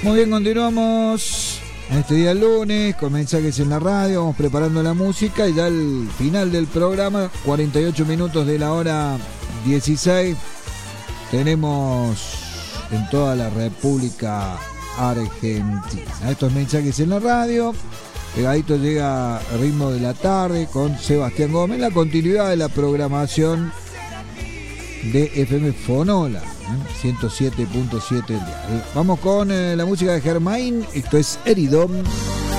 Muy bien, continuamos en este día lunes con mensajes en la radio. Vamos preparando la música y ya al final del programa, 48 minutos de la hora 16, tenemos en toda la República Argentina estos mensajes en la radio. Pegadito llega Ritmo de la Tarde con Sebastián Gómez, la continuidad de la programación de FM Fonola, 107.7 el dial. Vamos con la música de Germain. Esto es Eridom.